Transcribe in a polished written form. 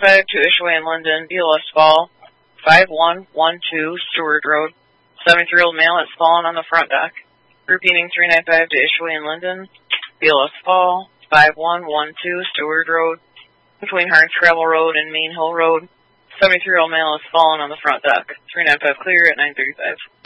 395 to Ishaway and Linden, BLS fall. 5112 Stewart Road. 73-year-old male has fallen on the front deck. Repeating 395 to Ishaway and Linden, BLS fall. 5112 Stewart Road. Between Hardscrabble Road and Main Hill Road. 73-year-old male has fallen on the front deck. 395 clear at 9:35.